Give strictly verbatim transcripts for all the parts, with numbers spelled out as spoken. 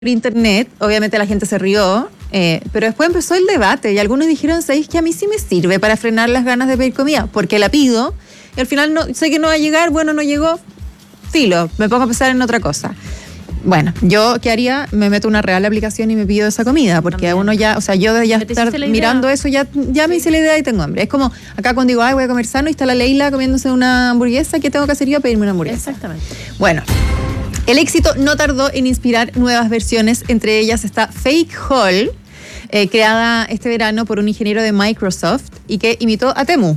internet, obviamente la gente se rió, eh, pero después empezó el debate y algunos dijeron, ¿sabéis que a mí sí me sirve para frenar las ganas de pedir comida? Porque la pido y al final no, sé que no va a llegar, bueno, no llegó, filo, me pongo a pensar en otra cosa. Bueno, yo, ¿qué haría? Me meto una real aplicación y me pido esa comida, porque a uno ya, o sea, yo de ya estar mirando eso, ya, ya me hice la idea y tengo hambre. Es como, acá cuando digo, ay, voy a comer sano y está la Leila comiéndose una hamburguesa, ¿qué tengo que hacer yo? Pedirme una hamburguesa. Exactamente. Bueno, el éxito no tardó en inspirar nuevas versiones, entre ellas está Fake Hall, eh, creada este verano por un ingeniero de Microsoft y que imitó a Temu.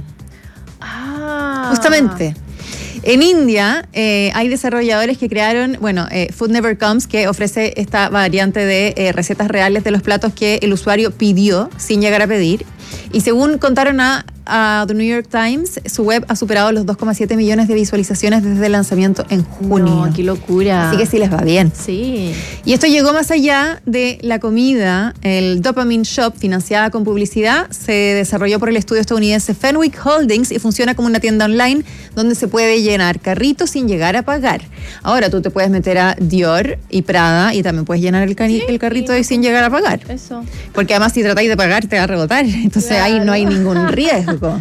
Ah. Justamente. En India eh, hay desarrolladores que crearon, bueno, eh, Food Never Comes, que ofrece esta variante de eh, recetas reales de los platos que el usuario pidió sin llegar a pedir. Y según contaron a, a The New York Times, su web ha superado los dos coma siete millones de visualizaciones desde el lanzamiento en junio. No, qué locura. Así que sí les va bien. Sí. Y esto llegó más allá de la comida. El Dopamine Shop, financiada con publicidad, se desarrolló por el estudio estadounidense Fenwick Holdings y funciona como una tienda online donde se puede llenar carritos sin llegar a pagar. Ahora tú te puedes meter a Dior y Prada y también puedes llenar el, cari- sí, el carrito y sin llegar a pagar. Eso. Porque además si tratáis de pagar te va a rebotar. Entonces claro, ahí no hay ningún riesgo.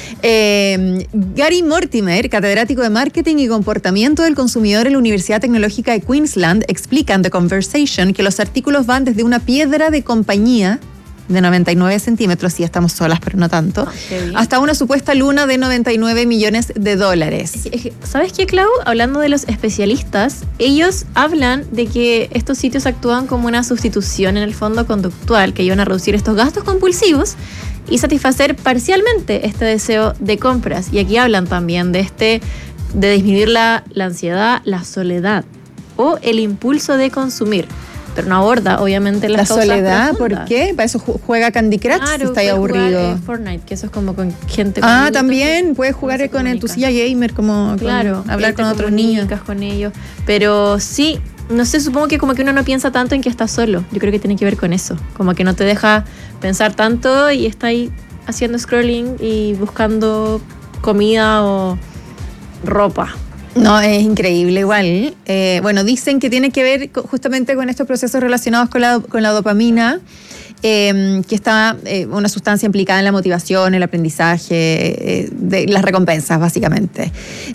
Eh, Gary Mortimer, catedrático de Marketing y Comportamiento del Consumidor en la Universidad Tecnológica de Queensland, explica en The Conversation que los artículos van desde una piedra de compañía de noventa y nueve centímetros, sí estamos solas, pero no tanto, okay, hasta una supuesta luna de noventa y nueve millones de dólares. ¿Sabes qué, Clau? Hablando de los especialistas, ellos hablan de que estos sitios actúan como una sustitución en el fondo conductual, que ayudan a reducir estos gastos compulsivos y satisfacer parcialmente este deseo de compras. Y aquí hablan también de este, de disminuir la, la ansiedad, la soledad o el impulso de consumir. Pero no aborda, obviamente, las la causas soledad, profundas. ¿Por qué? Para eso juega Candy Crush, claro, si está ahí aburrido. Jugar, eh, Fortnite, que eso es como con gente. Ah, con también puedes jugar con en tu silla gamer, como claro, con, hablar con otros niños. con ellos. Pero sí, no sé, supongo que como que uno no piensa tanto en que está solo. Yo creo que tiene que ver con eso. Como que no te deja pensar tanto y está ahí haciendo scrolling y buscando comida o ropa. No, es increíble igual. Eh, bueno, dicen que tiene que ver justamente con estos procesos relacionados con la, con la dopamina, eh, que está eh, una sustancia implicada en la motivación, el aprendizaje, eh, de las recompensas, básicamente.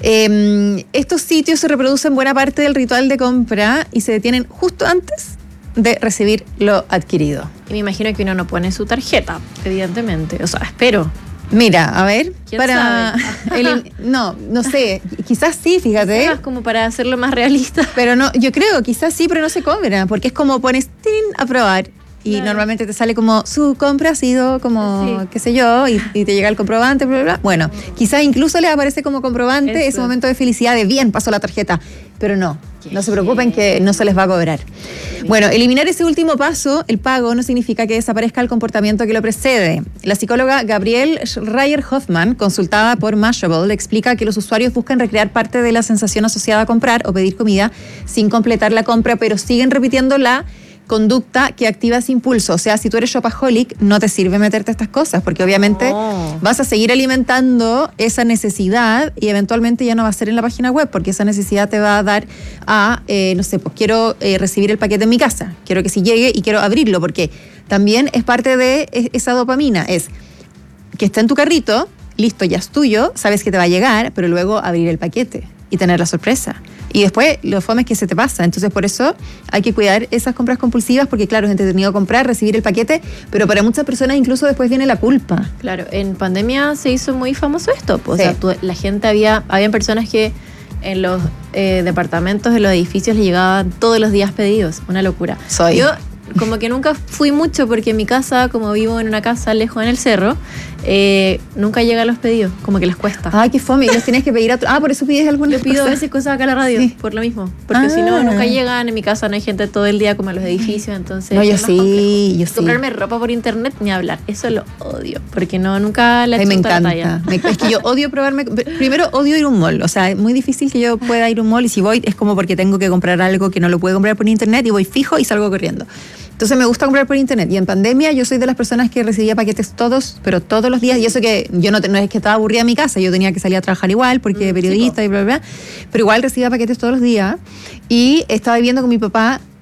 Eh, estos sitios se reproducen buena parte del ritual de compra y se detienen justo antes de recibir lo adquirido. Y me imagino que uno no pone su tarjeta, evidentemente. O sea, espero. Mira, a ver, ¿quién para el, no, no sé, quizás sí, fíjate. Quizás como para hacerlo más realista. Pero no, yo creo, quizás sí, pero no se cobra, porque es como pones tin a probar y claro, normalmente te sale como su compra ha sido como, sí, qué sé yo, y, y te llega el comprobante, bla, bla, bla. Bueno, quizás incluso les aparece como comprobante eso, ese momento de felicidad de bien, pasó la tarjeta, pero no, no se preocupen que no se les va a cobrar. Bueno, eliminar ese último paso, el pago, no significa que desaparezca el comportamiento que lo precede. La psicóloga Gabrielle Schreier-Hoffman, consultada por Mashable, explica que los usuarios buscan recrear parte de la sensación asociada a comprar o pedir comida sin completar la compra, pero siguen repitiendo la conducta que activa ese impulso. O sea, si tú eres shopaholic, no te sirve meterte estas cosas, porque obviamente no, vas a seguir alimentando esa necesidad y eventualmente ya no va a ser en la página web, porque esa necesidad te va a dar a, eh, no sé, pues quiero eh, recibir el paquete en mi casa, quiero que si llegue y quiero abrirlo, porque también es parte de esa dopamina, es que está en tu carrito, listo, ya es tuyo, sabes que te va a llegar, pero luego abrir el paquete y tener la sorpresa. Y después lo fome es que se te pasa. Entonces por eso hay que cuidar esas compras compulsivas, porque claro, es entretenido comprar, recibir el paquete, pero para muchas personas incluso después viene la culpa. Claro, en pandemia se hizo muy famoso esto. Pues, sí. O sea, tú, la gente había, habían personas que en los eh, departamentos, en los edificios les llegaban todos los días pedidos. Una locura. Soy. Yo como que nunca fui mucho porque en mi casa, como vivo en una casa lejos en el cerro, eh, nunca llegan los pedidos, como que les cuesta. Ay, qué fome, y los tienes que pedir a otro. Ah, por eso pides algunas Yo pido cosas. a veces cosas acá a la radio, sí, por lo mismo. Porque ah, si no, nunca llegan. En mi casa no hay gente todo el día como en los edificios, entonces... No, yo sí, yo sí. Comprarme ropa por internet ni hablar, eso lo odio, porque no, nunca le he hecho me encanta. La talla. Me, es que yo odio probarme... Primero, odio ir a un mall, o sea, es muy difícil que yo pueda ir a un mall y si voy es como porque tengo que comprar algo que no lo puedo comprar por internet y voy fijo y salgo corriendo. Entonces me gusta comprar por internet. Y en pandemia yo soy de las personas que recibía paquetes todos, pero todos los días. Y eso que yo no, no es que estaba aburrida en mi casa, yo tenía que salir a trabajar igual porque mm, periodista sí, y bla, bla, bla. Pero igual recibía paquetes todos los días. Y estaba viviendo con mi papá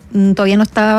mm, todavía no está